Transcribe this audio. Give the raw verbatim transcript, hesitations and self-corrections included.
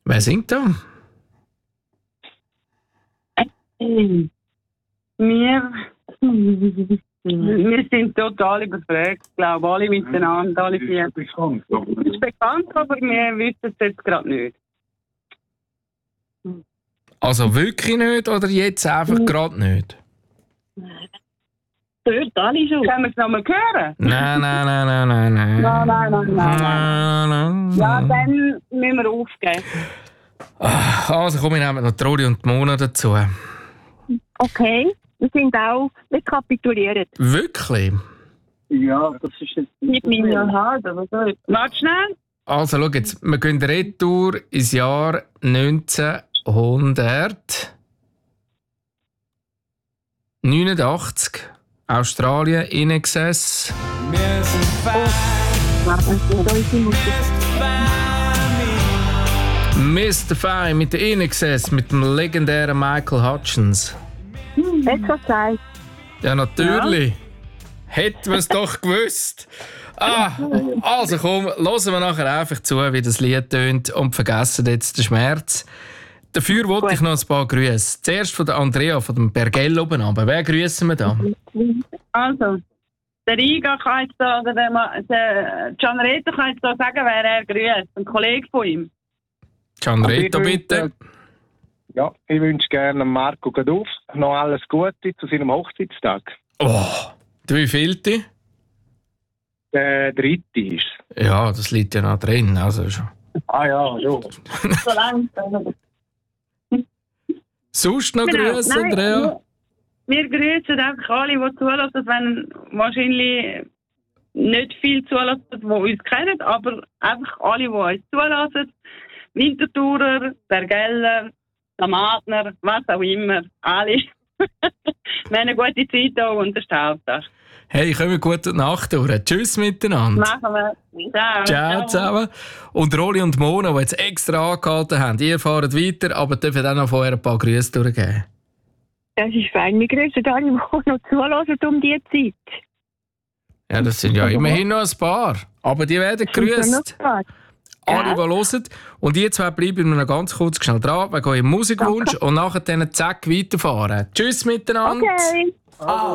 Wer singt da? Wir, wir sind total überfragt, ich glaube alle miteinander, alle vier. Es ist bekannt, aber wir wissen es jetzt gerade nicht. Also wirklich nicht oder jetzt einfach gerade nicht? Hört alle schon. Können wir es nochmal hören? Nein, nein, nein, nein, nein, nein. Nein, nein, nein, nein, nein. nein. Ja, dann müssen wir aufgeben. Also komm, wir nehmen noch die Rodi und die Mona dazu. Okay, wir sind auch rekapituliert. Wirklich? Ja, das ist jetzt Ich bin ja hart, aber so. Warte schnell. Also schau jetzt, wir gehen retour ins Jahr neunzehnhundertneunundachtzig. Australien, I N X S. Mister Fine mit der I N X S, mit dem legendären Michael Hutchins. Jetzt was gesagt. Ja, natürlich. Ja. Hätten wir es doch gewusst. Ah, also komm, hören wir nachher einfach zu, wie das Lied tönt und vergessen jetzt den Schmerz. Dafür wollte ich noch ein paar Grüße. Zuerst von der Andrea, von dem Bergell oben runter. Wer grüßen wir da? Also, der Riga kann jetzt da, oder der, der Gianretto kann jetzt da sagen, wer er grüßt. Ein Kollege von ihm. Gianretto, bitte. Ja, ich wünsche gerne Marco Gaduff noch alles Gute zu seinem Hochzeitstag. Oh, wie vielte? Der dritte ist. Ja, das liegt ja noch drin. Also schon. Ah ja, ja. So langsam. Sonst noch Genau. Grüße, Nein, Andrea? Wir grüßen einfach alle, die zulassen, wenn wahrscheinlich nicht viel zulassen, die uns kennen, aber einfach alle, die uns zulassen. Winterthurer, Bergeller, Tomatner, was auch immer, alle. Wir haben eine gute Zeit hier und der Staubtag. Hey, kommen wir gut durch die Nacht durch. Tschüss miteinander. Machen wir. Ciao. Ciao zusammen. Und Roli und Mona, die jetzt extra angehalten haben, ihr fahrt weiter, aber dürfen dann noch vorher ein paar Grüße durchgeben. Das ist fein. Wir grüßen alle, die noch zulassen um diese Zeit. Ja, das sind ja immerhin noch ein paar. Aber die werden grüßt. Alle, die hören. Und ihr zwei bleiben noch ganz kurz schnell dran, wegen eurem Musikwunsch. Und nachher dann zack weiterfahren. Tschüss miteinander. Okay. Ah.